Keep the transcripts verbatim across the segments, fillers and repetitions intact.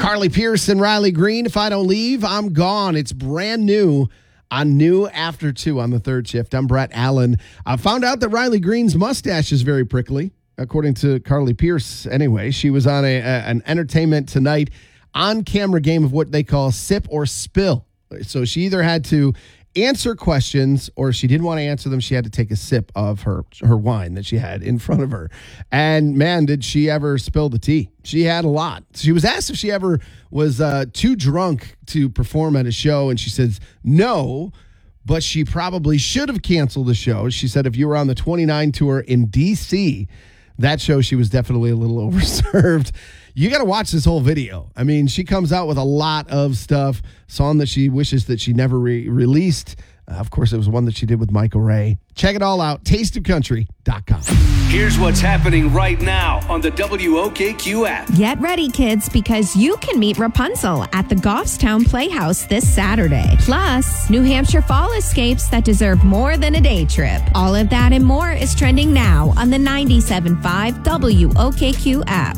Carly Pierce and Riley Green. If I don't leave, I'm gone. It's brand new on New After two on the third shift. I'm Brett Allen. I found out that Riley Green's mustache is very prickly, according to Carly Pierce. Anyway, she was on a, a an Entertainment Tonight on-camera game of what they call sip or spill. So she either had to answer questions, or if she didn't want to answer them, she had to take a sip of her her wine that she had in front of her. And man, did she ever spill the tea. She had a lot. She was asked if she ever was uh, too drunk to perform at a show, and she says no, but she probably should have canceled the show. She said if you were on the twenty-nine tour in D C, that show she was definitely a little overserved. You got to watch this whole video. I mean, she comes out with a lot of stuff, song that she wishes that she never re- released. Uh, of course, it was one that she did with Michael Ray. Check it all out, taste of country dot com. Here's what's happening right now on the W O K Q app. Get ready, kids, because you can meet Rapunzel at the Goffstown Playhouse this Saturday. Plus, New Hampshire fall escapes that deserve more than a day trip. All of that and more is trending now on the ninety-seven point five W O K Q app.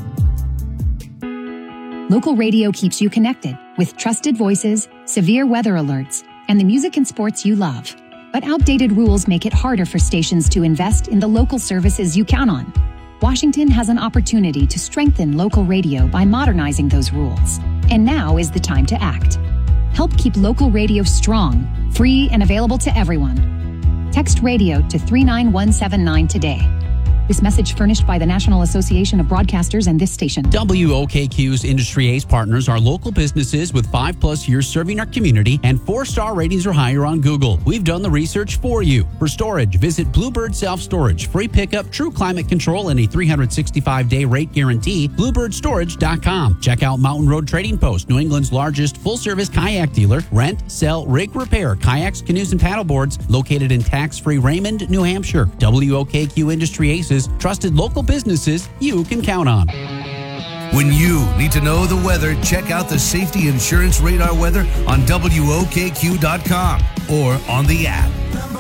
Local radio keeps you connected with trusted voices, severe weather alerts, and the music and sports you love. But outdated rules make it harder for stations to invest in the local services you count on. Washington has an opportunity to strengthen local radio by modernizing those rules. And now is the time to act. Help keep local radio strong, free, and available to everyone. Text radio to three nine one seven nine today. This message furnished by the National Association of Broadcasters and this station. W O K Q's Industry Ace partners are local businesses with five plus years serving our community and four-star ratings or higher on Google. We've done the research for you. For storage, visit Bluebird Self-Storage. Free pickup, true climate control, and a three hundred sixty-five day rate guarantee. Bluebird Storage dot com. Check out Mountain Road Trading Post, New England's largest full-service kayak dealer. Rent, sell, rig, repair kayaks, canoes, and paddleboards. Located in tax-free Raymond, New Hampshire. W O K Q Industry Aces. Trusted local businesses you can count on. When you need to know the weather, check out the Safety Insurance Radar weather on W O K Q dot com or on the app.